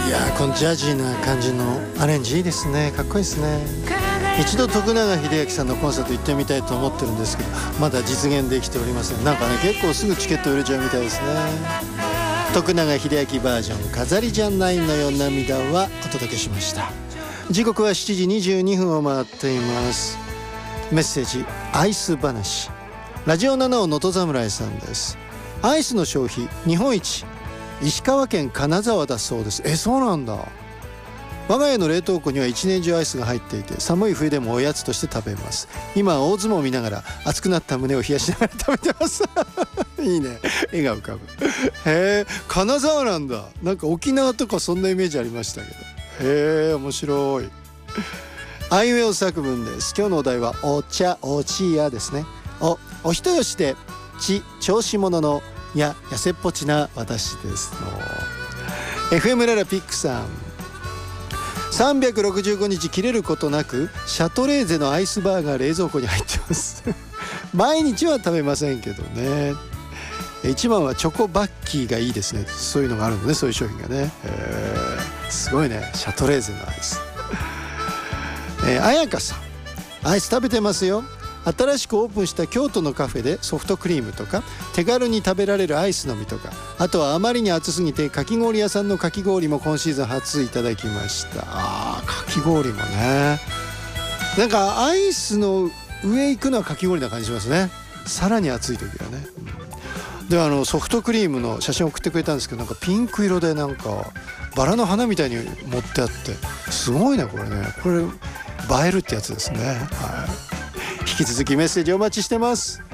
いやー、このジャジーな感じのアレンジいいですね。かっこいいですね。一度徳永英明さんのコンサート行ってみたいと思ってるんですけど、まだ実現できておりません。なんかね、結構すぐチケット売れちゃうみたいですね。徳永英明バージョン、飾りじゃないのよ涙はお届けしました。時刻は7時22分を回っています。メッセージ、アイス話。ラジオ7を能登侍さんです。アイスの消費日本一、石川県金沢だそうです。そうなんだ。我が家の冷凍庫には一年中アイスが入っていて、寒い冬でもおやつとして食べます。今は大相撲を見ながら熱くなった胸を冷やしながら食べてますいいね、絵が浮かぶ。へえ、金沢なんだ。なんか沖縄とかそんなイメージありましたけど、へえ、面白い。あいうえお作文です。今日のお題はお茶おちやですね。お人よしで調子者のややせっぽちな私です。FM ララピックさん、365日切れることなくシャトレーゼのアイスバーが冷蔵庫に入ってます毎日は食べませんけどね。一番はチョコバッキーがいいですね。そういうのがあるのね、そういう商品がね。すごいね、シャトレーゼのアイス。あやかさん、アイス食べてますよ。新しくオープンした京都のカフェでソフトクリームとか手軽に食べられるアイスの実とか、あとはあまりに暑すぎてかき氷屋さんのかき氷も今シーズン初いただきました。かき氷もね、なんかアイスの上行くのはかき氷な感じしますね。さらに暑い時はね。でソフトクリームの写真送ってくれたんですけど、なんかピンク色でなんかバラの花みたいに持ってあって、すごいねこれね。これ映えるってやつですね。はい、引き続きメッセージお待ちしてます。